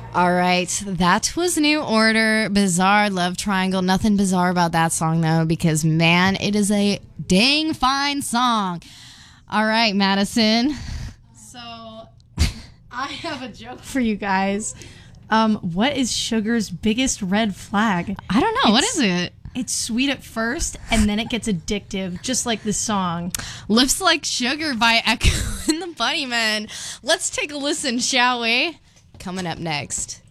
All right, that was New Order, Bizarre Love Triangle. Nothing bizarre about that song, though, because, man, it is a dang fine song. All right, Madison. So, I have a joke for you guys. What is sugar's biggest red flag? I don't know. What is it? It's sweet at first, and then it gets addictive, just like the song. Lips Like Sugar by Echo and the Bunnymen. Let's take a listen, shall we? Coming up next.